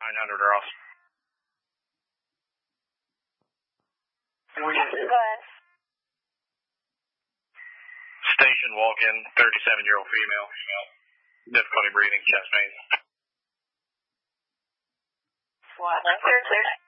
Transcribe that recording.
900 Ross. Go ahead. Station walk-in, 37-year-old female. Difficulty breathing, chest pain. What? Clear.